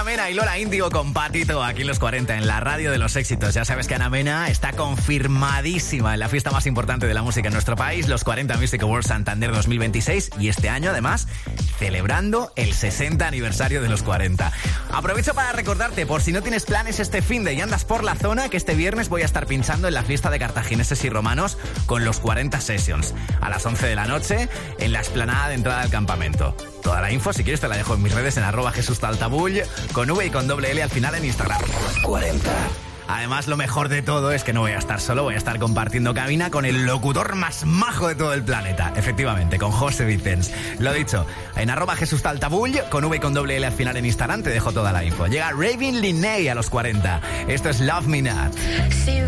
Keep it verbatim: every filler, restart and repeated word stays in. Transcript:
Mena y Lola Índigo con Patito aquí en los cuarenta, en la radio de los éxitos. Ya sabes que Ana Mena está confirmadísima en la fiesta más importante de la música en nuestro país, los cuarenta Music Awards Santander dos mil veintiséis, y este año además celebrando el sesenta aniversario de los cuarenta. Aprovecho para recordarte, por si no tienes planes este finde y andas por la zona, que este viernes voy a estar pinchando en la fiesta de cartagineses y romanos con los cuarenta Sessions a las once de la noche en la explanada de entrada al campamento. Toda la info, si quieres, te la dejo en mis redes en arroba Jesús Taltabull, con V y con doble L al final en Instagram. cuarenta. Además, lo mejor de todo es que no voy a estar solo, voy a estar compartiendo cabina con el locutor más majo de todo el planeta. Efectivamente, con José Vicens. Lo dicho, en arroba Jesús Taltabull, con V y con doble L al final en Instagram, te dejo toda la info. Llega Ravin Linney a los cuarenta. Esto es Love Me Not. Si